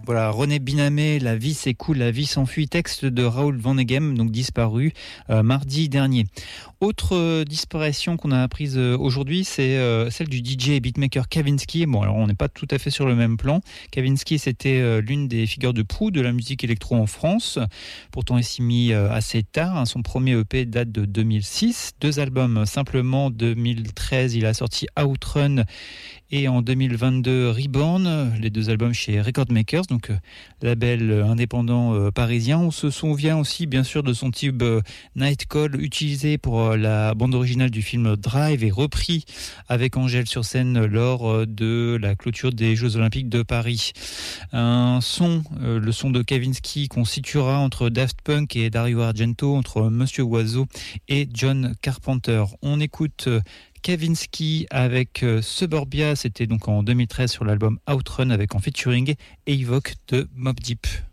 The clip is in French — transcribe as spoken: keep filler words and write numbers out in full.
voilà, René Binamé, La vie s'écoule, la vie s'enfuit, texte de Raoul Vaneigem, donc disparu euh, mardi dernier. Autre euh, disparition qu'on a apprise euh, aujourd'hui, c'est euh, celle du D J et beatmaker Kavinsky. Bon, alors on n'est pas tout à fait sur le même plan. Kavinsky, c'était euh, l'une des figures de proue de la musique électro en France. Pourtant, il s'y mis euh, assez tard. Hein. Son premier E P date de deux mille six. Deux albums simplement. deux mille treize, il a sorti Outrun. Et en deux mille vingt-deux, Reborn, les deux albums chez Record Makers, donc euh, label indépendant euh, parisien. On se souvient aussi bien sûr de son tube euh, Night Call, utilisé pour euh, la bande originale du film Drive et repris avec Angèle sur scène lors euh, de la clôture des Jeux Olympiques de Paris. Un son, euh, le son de Kavinsky, qu'on situera entre Daft Punk et Dario Argento, entre Monsieur Oiseau et John Carpenter. On écoute euh, Kavinsky avec euh, Suburbia, c'était donc en deux mille treize sur l'album Outrun avec en featuring et Evoque de Mobb Deep.